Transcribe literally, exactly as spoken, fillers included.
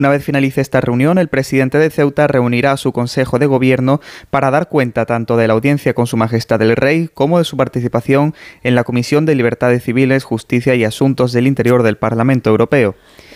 Una vez finalice esta reunión, el presidente de Ceuta reunirá a su Consejo de Gobierno para dar cuenta tanto de la audiencia con Su Majestad el Rey como de su participación en la Comisión de Libertades Civiles, Justicia y Asuntos del Interior del Parlamento Europeo.